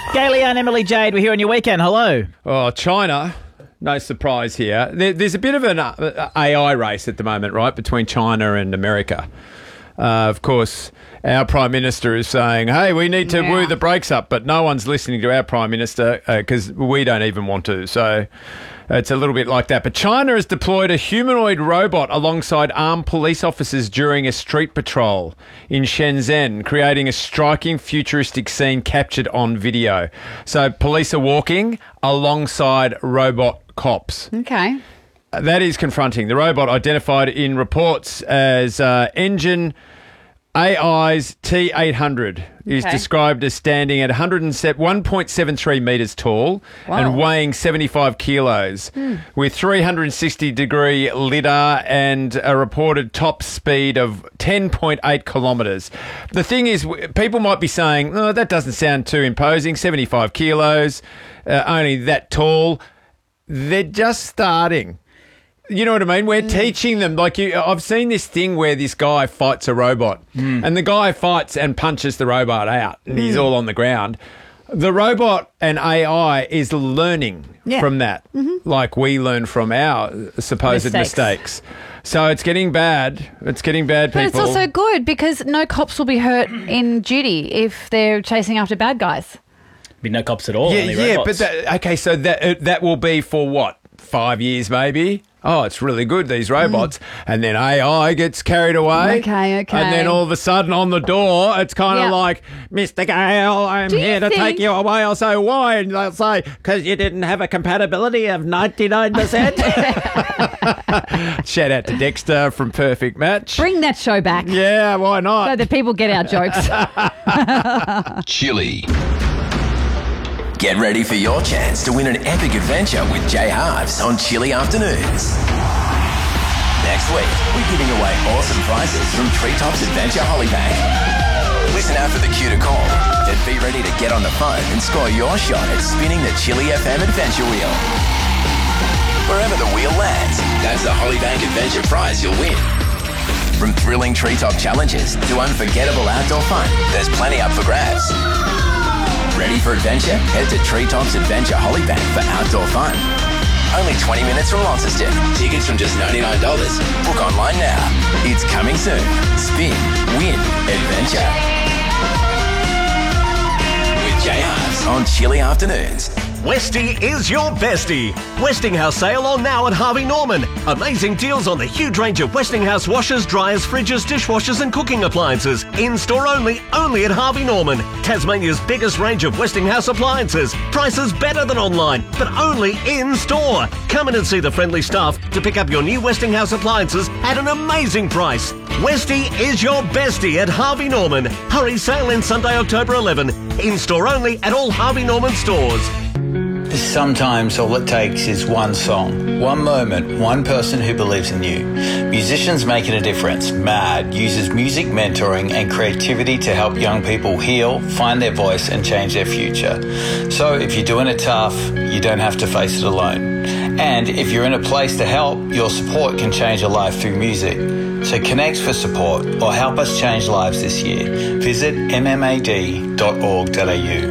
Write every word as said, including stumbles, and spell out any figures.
Gailey and Emily Jade, we're here on your weekend. Hello. Oh, China, no surprise here. There, there's a bit of an uh, A I race at the moment, right, between China and America. Uh, of course, our Prime Minister is saying, hey, we need to yeah. woo the brakes up, but no one's listening to our Prime Minister because uh, we don't even want to. So it's a little bit like that. But China has deployed a humanoid robot alongside armed police officers during a street patrol in Shenzhen, creating a striking futuristic scene captured on video. So police are walking alongside robot cops. Okay. That is confronting. The robot, identified in reports as uh, Engine A I's T eight hundred, is Okay. described as standing at one point seven three metres tall Wow. and weighing seventy-five kilos mm. with three hundred sixty degree lidar and a reported top speed of ten point eight kilometres. The thing is, people might be saying, oh, that doesn't sound too imposing, seventy-five kilos, uh, only that tall. They're just starting. You know what I mean? We're mm. teaching them. Like you, I've seen this thing where this guy fights a robot mm. and the guy fights and punches the robot out and mm. he's all on the ground. The robot and A I is learning yeah. from that, mm-hmm. like we learn from our supposed mistakes. mistakes. So it's getting bad. It's getting bad, people. But it's also good because no cops will be hurt in duty if they're chasing after bad guys. Be no cops at all. Yeah, only yeah. robots. But that, okay, so that uh, that will be for what? Five years, maybe. Oh, it's really good, these robots. Mm. And then A I gets carried away. Okay, okay. And then all of a sudden on the door, it's kind of yep. like, Mister Gale, I'm Do here to think- take you away. I'll say, why? And they'll say, because you didn't have a compatibility of ninety-nine percent. Shout out to Dexter from Perfect Match. Bring that show back. Yeah, why not? So that people get our jokes. Chili. Get ready for your chance to win an epic adventure with Jay Harves on Chili Afternoons. Next week, we're giving away awesome prizes from Treetops Adventure Hollybank. Listen out for the cue to call, then be ready to get on the phone and score your shot at spinning the Chili F M Adventure Wheel. Wherever the wheel lands, that's the Hollybank Adventure prize you'll win. From thrilling treetop challenges to unforgettable outdoor fun, there's plenty up for grabs. Ready for adventure? Head to Treetops Adventure Hollybank for outdoor fun. Only twenty minutes from Launceston. Tickets from just ninety-nine dollars. Book online now. It's coming soon. Spin, win, adventure. With Jay Harves on Chili Afternoons. Westie is your bestie. Westinghouse sale on now at Harvey Norman. Amazing deals on the huge range of Westinghouse washers, dryers, fridges, dishwashers and cooking appliances. In-store only, only at Harvey Norman. Tasmania's biggest range of Westinghouse appliances. Prices better than online, but only in-store. Come in and see the friendly staff to pick up your new Westinghouse appliances at an amazing price. Westie is your bestie at Harvey Norman. Hurry, sale in Sunday, October eleventh. In-store only at all Harvey Norman stores. Sometimes all it takes is one song, one moment, one person who believes in you. Musicians Making a Difference, MAD, uses music mentoring and creativity to help young people heal, find their voice and change their future. So if you're doing it tough, you don't have to face it alone. And if you're in a place to help, your support can change a life through music. So connect for support or help us change lives this year. Visit m m a d dot org dot a u.